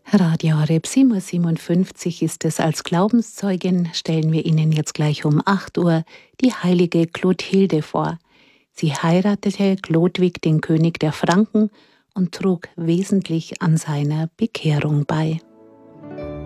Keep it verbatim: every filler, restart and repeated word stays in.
Radio Horeb sieben Uhr siebenundfünfzig ist es. Als Glaubenszeugin stellen wir Ihnen jetzt gleich um acht Uhr die heilige Clothilde vor. Sie heiratete Chlodwig, den König der Franken, und trug wesentlich an seiner Bekehrung bei.